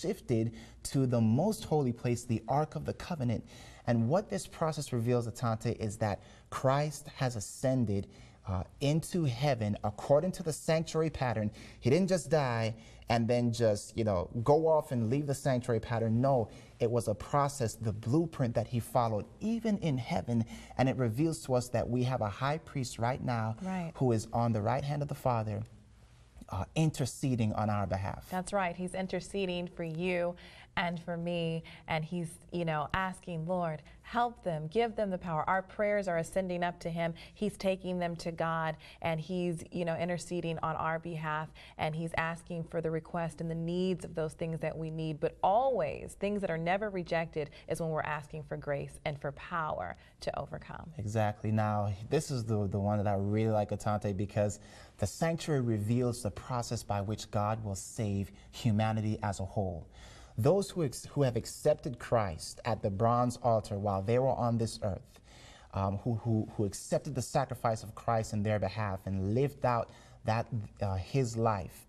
shifted to the most holy place, the Ark of the Covenant. And what this process reveals, Atante, is that Christ has ascended into heaven according to the sanctuary pattern. He didn't just die and then just, go off and leave the sanctuary pattern. No, it was a process, the blueprint that he followed even in heaven. And it reveals to us that we have a high priest right now who is on the right hand of the Father, interceding on our behalf. That's right. He's interceding for you and for me, and he's, asking, Lord, help them, give them the power. Our prayers are ascending up to him. He's taking them to God, and he's, interceding on our behalf, and he's asking for the request and the needs of those things that we need. But always, things that are never rejected is when we're asking for grace and for power to overcome. Exactly. Now, this is the one that I really like, Atante, because the sanctuary reveals the process by which God will save humanity as a whole. Those who have accepted Christ at the bronze altar while they were on this earth, who accepted the sacrifice of Christ in their behalf and lived out that his life,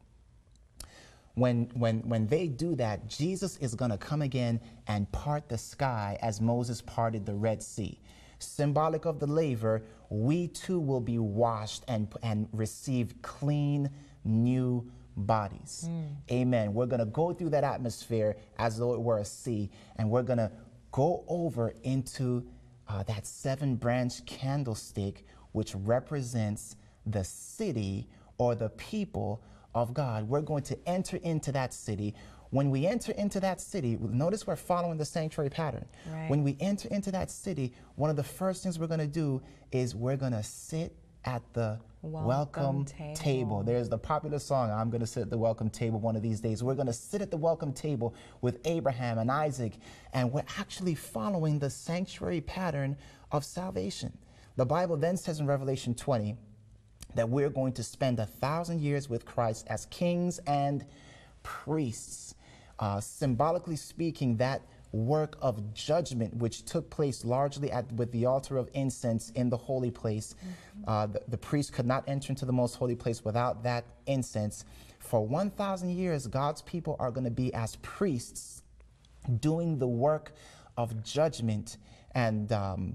when they do that, Jesus is going to come again and part the sky as Moses parted the Red Sea. Symbolic of the laver, we too will be washed and receive clean, new bodies. Amen. We're going to go through that atmosphere as though it were a sea, and we're going to go over into that 7-branch candlestick, which represents the city or the people of God. We're going to enter into that city. When we enter into that city, notice we're following the sanctuary pattern. Right. When we enter into that city, one of the first things we're going to do is we're going to sit at the welcome table. There's the popular song, I'm going to sit at the welcome table one of these days. We're going to sit at the welcome table with Abraham and Isaac, and we're actually following the sanctuary pattern of salvation. The Bible then says in Revelation 20 that we're going to spend 1,000 years with Christ as kings and priests. Symbolically speaking, that work of judgment which took place largely with the altar of incense in the holy place. The priest could not enter into the most holy place without that incense. For 1,000 years, God's people are going to be as priests doing the work of judgment and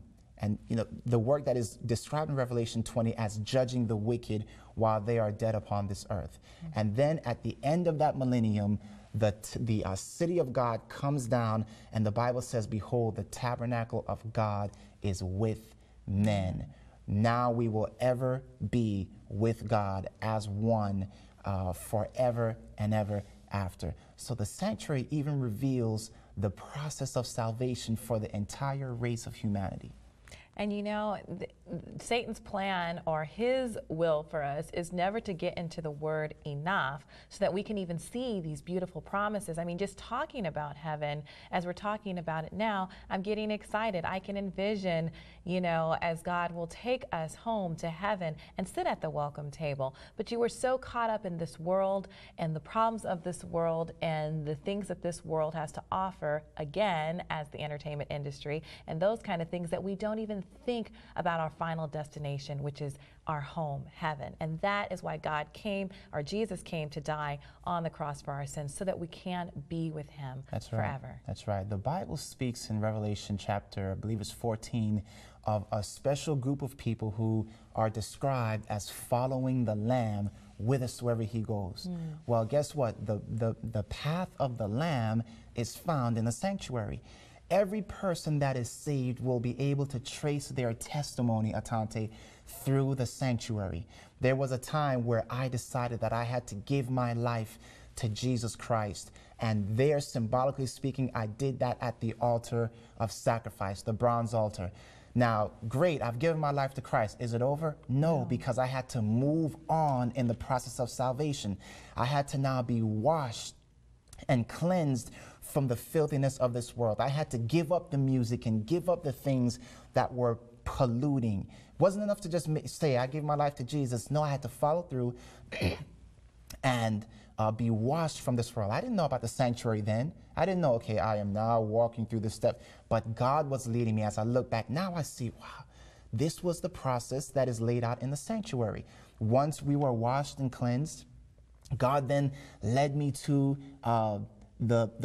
the work that is described in Revelation 20 as judging the wicked while they are dead upon this earth. And then at the end of that millennium, the city of God comes down, and the Bible says, behold, the tabernacle of God is with men. Now we will ever be with God as one forever and ever after. So the sanctuary even reveals the process of salvation for the entire race of humanity. And Satan's plan or his will for us is never to get into the word enough so that we can even see these beautiful promises. I mean, just talking about heaven, as we're talking about it now, I'm getting excited. I can envision, as God will take us home to heaven and sit at the welcome table. But you were so caught up in this world and the problems of this world and the things that this world has to offer, again, as the entertainment industry, and those kind of things that we don't even think about our final destination, which is our home, heaven. And that is why God came, or Jesus came, to die on the cross for our sins so that we can be with him forever. That's right. The Bible speaks in Revelation chapter, I believe it's 14, of a special group of people who are described as following the Lamb whithersoever he goes. Well, guess what? The path of the Lamb is found in the sanctuary. Every person that is saved will be able to trace their testimony, Atante, through the sanctuary. There was a time where I decided that I had to give my life to Jesus Christ. And there, symbolically speaking, I did that at the altar of sacrifice, the bronze altar. Now, great, I've given my life to Christ. Is it over? No, because I had to move on in the process of salvation. I had to now be washed and cleansed from the filthiness of this world. I had to give up the music and give up the things that were polluting. It wasn't enough to just say, I give my life to Jesus. No, I had to follow through and be washed from this world. I didn't know about the sanctuary then. I didn't know, okay, I am now walking through this step. But God was leading me. As I look back, now I see, wow, this was the process that is laid out in the sanctuary. Once we were washed and cleansed, God then led me to the